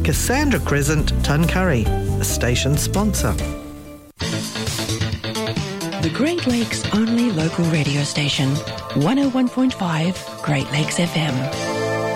Cassandra Crescent, Tuncurry, a station sponsor. The Great Lakes only local radio station, 101.5 Great Lakes FM.